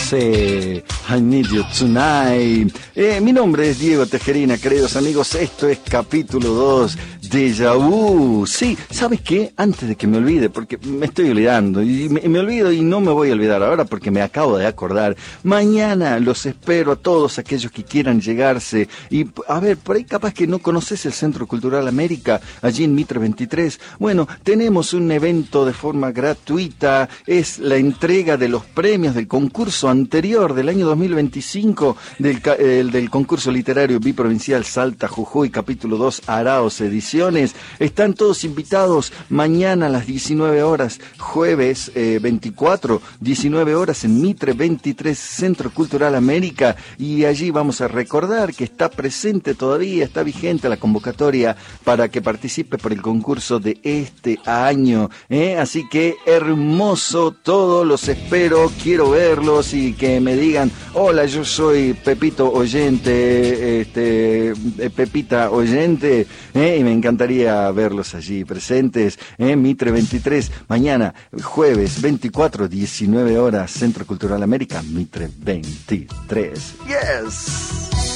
José, I Need You Tonight. Mi nombre es Diego Tejerina, queridos amigos, esto es capítulo 2, Déjà Vu. Sí, ¿sabes qué? Antes de que me olvide, porque me estoy olvidando, y me olvido y no me voy a olvidar ahora porque me acabo de acordar. Mañana los espero a todos aquellos que quieran llegarse. Y a ver, por ahí capaz que no conoces el Centro Cultural América, allí en Mitre 23. Bueno, tenemos un evento de forma gratuita, es la entrega de los premios del concurso anterior del año 2025, del concurso literario biprovincial Salta Jujuy, capítulo 2, Araos Ediciones. Están todos invitados mañana a las 19 horas, jueves 24, 19 horas en Mitre 23, Centro Cultural América, y allí vamos a recordar que está presente todavía, está vigente la convocatoria para que participe por el concurso de este año, así que hermoso todo, los espero, quiero verlos y que me digan, hola, yo soy Pepito oyente, Pepita oyente, y me encantaría verlos allí presentes, Mitre 23, mañana, jueves 24, 19 horas, Centro Cultural América, Mitre 23, yes!